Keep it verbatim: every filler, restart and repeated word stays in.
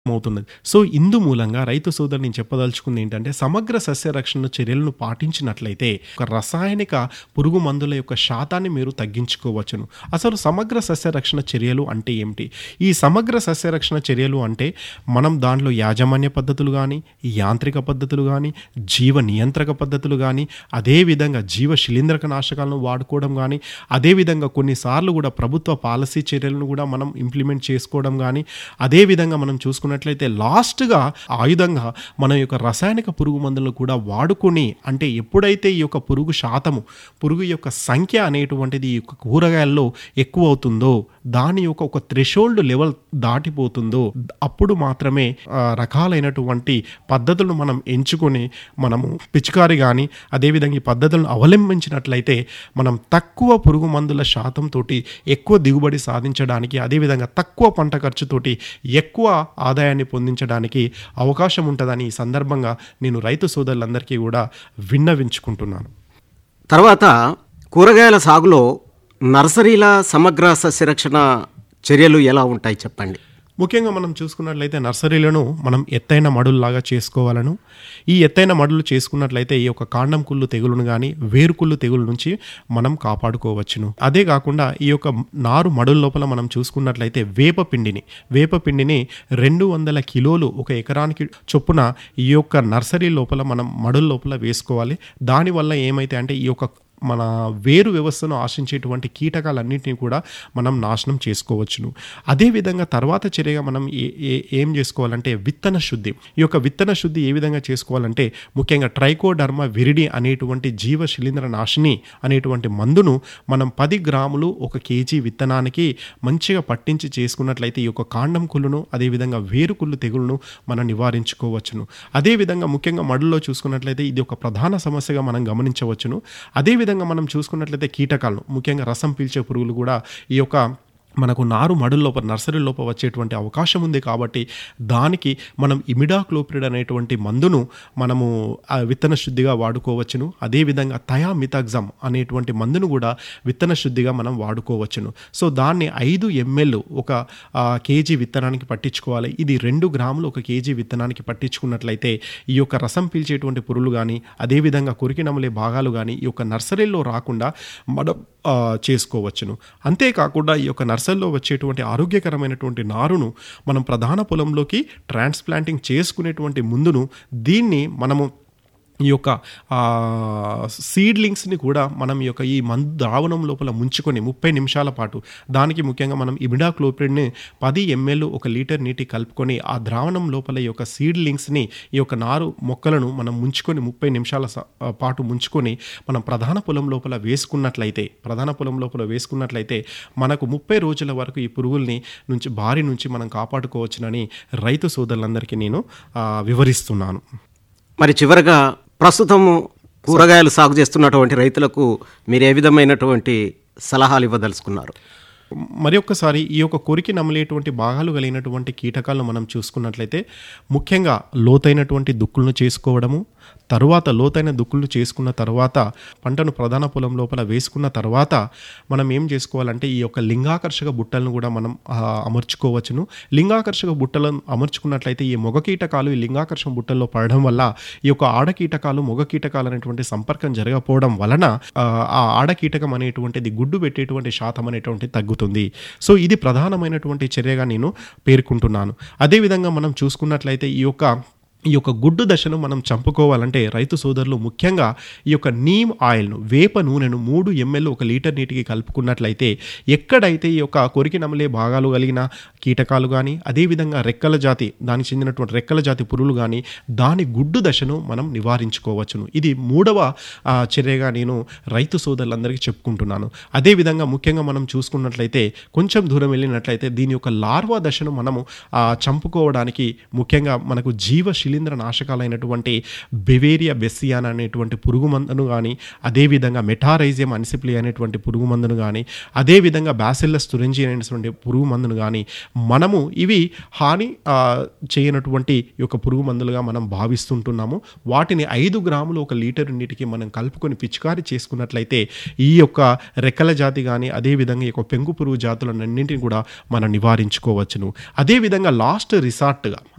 అవుతున్నది. సో, ఇందు మూలంగా రైతు సోదరులు నేను చెప్పదలుచుకుంది ఏంటంటే, సమగ్ర సస్య రక్షణ చర్యలను పాటించినట్లయితే, ఒక రసాయనిక పురుగు మందుల యొక్క శాతాన్ని మీరు తగ్గించుకోవచ్చును. అసలు సమగ్ర సస్య రక్షణ చర్యలు అంటే ఏమిటి? ఈ సమగ్ర సస్య రక్షణ చర్యలు అంటే, మనం దాంట్లో యాజమాన్య పద్ధతులు గానీ, యాంత్రిక పద్ధతులు గానీ, జీవ నియంత్రక పద్ధతులు గానీ, అదేవిధంగా జీవ శిలీంద్రక నాశకాలను వాడుకోవడం గానీ, అదేవిధంగా కొన్నిసార్లు కూడా ప్రభుత్వ పాలసీ చర్యలను కూడా మనం ఇంప్లిమెంట్ చేసుకోవడం గానీ, అదేవిధంగా మనం చూసుకున్న న్నట్లయితే లాస్ట్గా ఆయుధంగా మన యొక్క రసాయనిక పురుగు మందులను కూడా వాడుకొని, అంటే ఎప్పుడైతే ఈ యొక్క పురుగు శాతము పురుగు యొక్క సంఖ్య అనేటువంటిది ఈ యొక్క కూరగాయల్లో ఎక్కువ అవుతుందో, దాని యొక్క ఒక థ్రెషోల్డ్ లెవెల్ దాటిపోతుందో, అప్పుడు మాత్రమే రకాలైనటువంటి పద్ధతులను మనం ఎంచుకొని మనము పిచికారి కానీ అదేవిధంగా ఈ పద్ధతులను అవలంబించినట్లయితే మనం తక్కువ పురుగు మందుల శాతంతో ఎక్కువ దిగుబడి సాధించడానికి, అదేవిధంగా తక్కువ పంట ఖర్చుతోటి ఎక్కువ ఆదాయాన్ని పొందించడానికి అవకాశం ఉంటుందని ఈ సందర్భంగా నేను రైతు సోదరులందరికీ కూడా విన్నవించుకుంటున్నాను. తర్వాత కూరగాయల సాగులో నర్సరీల సమగ్ర సస్యరక్షణ చర్యలు ఎలా ఉంటాయి చెప్పండి. ముఖ్యంగా మనం చూసుకున్నట్లయితే నర్సరీలను మనం ఎత్తైన మడుల్లాగా చేసుకోవాలను. ఈ ఎత్తైన మడులు చేసుకున్నట్లయితే ఈ యొక్క కాండం కుళ్ళు తెగులును కానీ వేరుకుళ్ళు తెగులు నుంచి మనం కాపాడుకోవచ్చును. అదే కాకుండా ఈ యొక్క నారు మడుల లోపల మనం చూసుకున్నట్లయితే వేపపిండిని వేపపిండిని రెండు వందల కిలోలు ఒక ఎకరానికి చొప్పున ఈ యొక్క నర్సరీ లోపల మనం మడుల లోపల వేసుకోవాలి. దానివల్ల ఏమైతే అంటే ఈ యొక్క మన వేరు వ్యవస్థను ఆశించేటువంటి కీటకాలన్నింటినీ కూడా మనం నాశనం చేసుకోవచ్చును. అదేవిధంగా తర్వాత చర్యగా మనం ఏ ఏం చేసుకోవాలంటే విత్తన శుద్ధి. ఈ యొక్క విత్తన శుద్ధి ఏ విధంగా చేసుకోవాలంటే, ముఖ్యంగా ట్రైకోడర్మా విరిడి అనేటువంటి జీవ శిలీంద్ర నాశిని అనేటువంటి మందును మనం పది గ్రాములు ఒక కేజీ విత్తనానికి మంచిగా పట్టించి చేసుకున్నట్లయితే ఈ యొక్క కాండం కుళ్ళును అదేవిధంగా వేరు కుళ్ళు తెగులను మనం నివారించుకోవచ్చును. అదేవిధంగా ముఖ్యంగా మడుల్లో చూసుకున్నట్లయితే ఇది ఒక ప్రధాన సమస్యగా మనం గమనించవచ్చును. అదేవిధంగా మనం చూసుకున్నట్లయితే కీటకాలను, ముఖ్యంగా రసం పీల్చే పురుగులు కూడా ఈ యొక్క మనకు నారు మడుల లోపల నర్సరీ లోపల వచ్చేటువంటి అవకాశం ఉంది. కాబట్టి దానికి మనం ఇమిడాక్లోప్రిడ్ అనేటువంటి మందును మనము విత్తన శుద్ధిగా వాడుకోవచ్చును. అదేవిధంగా థయామిథాగ్జామ్ అనేటువంటి మందును కూడా విత్తన శుద్ధిగా మనం వాడుకోవచ్చును. సో దాన్ని ఐదు ఎంఎల్ ఒక కేజీ విత్తనానికి పట్టించుకోవాలి. ఇది రెండు గ్రాములు ఒక కేజీ విత్తనానికి పట్టించుకున్నట్లయితే ఈ యొక్క రసం పీల్చేటువంటి పురుగులు కానీ అదేవిధంగా కొరికి నమలే భాగాలు కానీ ఈ యొక్క నర్సరీలో రాకుండా మనం చేసుకోవచ్చును. అంతేకాకుండా ఈ యొక్క నర్సరీలో వచ్చేటువంటి ఆరోగ్యకరమైనటువంటి నారును మనం ప్రధాన పొలంలోకి ట్రాన్స్ప్లాంటింగ్ చేసుకునేటువంటి ముందును దీన్ని మనము ఈ యొక్క సీడ్లింగ్స్ని కూడా మనం ఈ యొక్క ఈ మందు ద్రావణం లోపల ముంచుకొని ముప్పై నిమిషాల పాటు, దానికి ముఖ్యంగా మనం ఇమిడాక్లోప్రిడ్ని పది ఎంఎల్ ఒక లీటర్ నీటి కలుపుకొని ఆ ద్రావణం లోపల ఈ యొక్క సీడ్లింగ్స్ని ఈ యొక్క నారు మొక్కలను మనం ముంచుకొని ముప్పై నిమిషాల పాటు ముంచుకొని మనం ప్రధాన పొలం లోపల వేసుకున్నట్లయితే ప్రధాన పొలం లోపల వేసుకున్నట్లయితే మనకు ముప్పై రోజుల వరకు ఈ పురుగుల్ని నుంచి బారి నుంచి మనం కాపాడుకోవచ్చునని రైతు సోదరులందరికీ నేను వివరిస్తున్నాను. మరి చివరగా ప్రస్తుతము కూరగాయలు సాగు చేస్తున్నటువంటి రైతులకు మీరు ఏ విధమైనటువంటి సలహాలు ఇవ్వదలుచుకున్నారు? మరి ఒక్కసారి ఈ యొక్క కొరికి నమలేటువంటి భాగాలు కలిగినటువంటి కీటకాలను మనం చూసుకున్నట్లయితే ముఖ్యంగా లోతైనటువంటి దుక్కులను చేసుకోవడము, తరువాత లోతైన దుక్కులు చేసుకున్న తర్వాత పంటను ప్రధాన పొలం లోపల వేసుకున్న తర్వాత మనం ఏం చేసుకోవాలంటే ఈ యొక్క లింగాకర్షక బుట్టలను కూడా మనం అమర్చుకోవచ్చును. లింగాకర్షక బుట్టలను అమర్చుకున్నట్లయితే ఈ మొగ కీటకాలు ఈ లింగాకర్షక బుట్టల్లో పడడం వల్ల ఈ యొక్క ఆడ కీటకాలు మొగ కీటకాలు అనేటువంటి సంపర్కం జరగకపోవడం వలన ఆ ఆడ కీటకం అనేటువంటిది గుడ్డు పెట్టేటువంటి శాతం అనేటువంటి తగ్గుతుంది. సో ఇది ప్రధానమైనటువంటి చర్యగా నేను పేర్కొంటున్నాను. అదేవిధంగా మనం చూసుకున్నట్లయితే ఈ యొక్క ఈ యొక్క గుడ్డు దశను మనం చంపుకోవాలంటే రైతు సోదరులు ముఖ్యంగా ఈ యొక్క నీమ్ ఆయిల్ను వేప నూనెను మూడు ఎంఎల్ ఒక లీటర్ నీటికి కలుపుకున్నట్లయితే ఎక్కడైతే ఈ యొక్క కొరికి నమలే భాగాలు కలిగిన కీటకాలు కానీ అదేవిధంగా రెక్కల జాతి దానికి చెందినటువంటి రెక్కల జాతి పురుగులు కానీ దాని గుడ్డు దశను మనం నివారించుకోవచ్చును. ఇది మూడవ చర్యగా నేను రైతు సోదరులందరికీ చెప్పుకుంటున్నాను. అదేవిధంగా ముఖ్యంగా మనం చూసుకున్నట్లయితే కొంచెం దూరం వెళ్ళినట్లయితే దీని యొక్క లార్వా దశను మనము చంపుకోవడానికి ముఖ్యంగా మనకు జీవ శిలీంద్ర నాశకాలైనటువంటి బెవేరియా బెస్సియానా అనేటువంటి పురుగు మందును కానీ అదేవిధంగా మెటారైజియం అన్సిప్లి అనేటువంటి పురుగు మందును కానీ అదేవిధంగా బ్యాసిల్లస్ తురింజి అనేటువంటి పురుగు మందును కానీ మనము ఇవి హాని చేయనటువంటి ఈ యొక్క పురుగు మందులుగా మనం భావిస్తుంటున్నాము. వాటిని ఐదు గ్రాములు ఒక లీటర్ నీటికి మనం కలుపుకొని పిచికారి చేసుకున్నట్లయితే ఈ యొక్క రెక్కల జాతి కానీ అదేవిధంగా ఈ యొక్క పెంకు పురుగు జాతులన్నింటినీ కూడా మనం నివారించుకోవచ్చును. అదేవిధంగా లాస్ట్ రిసార్ట్గా